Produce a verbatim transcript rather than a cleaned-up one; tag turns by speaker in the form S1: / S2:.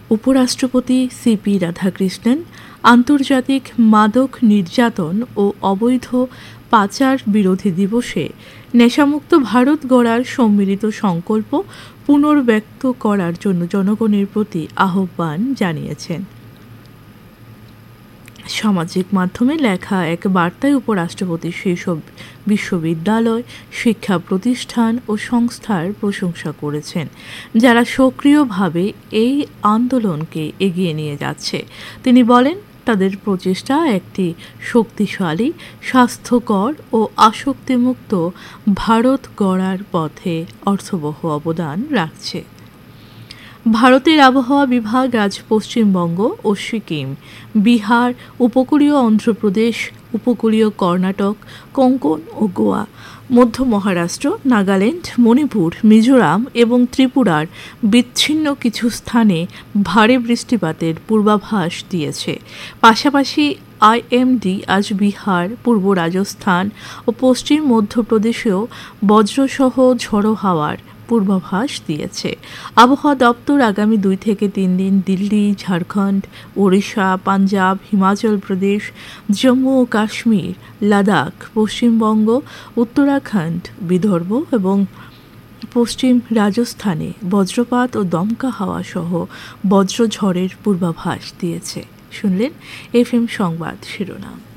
S1: উপরাষ্ট্রপতি সিপি রাধাকৃষ্ণন আন্তর্জাতিক মাদক নির্যাতন ও অবৈধ পাচার বিরোধী দিবসে নেশামুক্ত ভারত গড়ার সম্মিলিত সংকল্প পুনর্ব্যক্ত করার জন্য জনগণের প্রতি আহ্বান জানিয়েছেন। সামাজিক মাধ্যমে লেখা এক বার্তায় উপরাষ্ট্রপতি সেসব বিশ্ববিদ্যালয়, শিক্ষা প্রতিষ্ঠান ও সংস্থার প্রশংসা করেছেন যারা সক্রিয়ভাবে এই আন্দোলনকে এগিয়ে নিয়ে যাচ্ছে। তিনি বলেন, তাদের প্রচেষ্টা একটি শক্তিশালী, স্বাস্থ্যকর ও আসক্তিমুক্ত ভারত গড়ার পথে অর্থবহ অবদান রাখছে। ভারতের আবহাওয়া বিভাগ আজ পশ্চিমবঙ্গ ও সিকিম, বিহার, উপকূলীয় অন্ধ্রপ্রদেশ, উপকূলীয় কর্ণাটক, কোঙ্কণ ও গোয়া, মধ্য মহারাষ্ট্র, নাগাল্যান্ড, মণিপুর, মিজোরাম এবং ত্রিপুরার বিচ্ছিন্ন কিছু স্থানে ভারী বৃষ্টিপাতের পূর্বাভাস দিয়েছে। পাশাপাশি আইএমডি আজ বিহার, পূর্ব রাজস্থান ও পশ্চিম মধ্যপ্রদেশেও বজ্রসহ ঝোড়ো হাওয়ার পূর্বাভাস দিয়েছে। আবহাওয়া দপ্তর আগামী দুই থেকে তিন দিন দিল্লি, ঝাড়খণ্ড, ওড়িশা, পাঞ্জাব, হিমাচল প্রদেশ, জম্মু ও কাশ্মীর, লাদাখ, পশ্চিমবঙ্গ, উত্তরাখণ্ড, বিদর্ভ এবং পশ্চিম রাজস্থানে বজ্রপাত ও দমকা হাওয়া সহ বজ্রঝড়ের পূর্বাভাস দিয়েছে। শুনলেন এফএম সংবাদ শিরোনাম।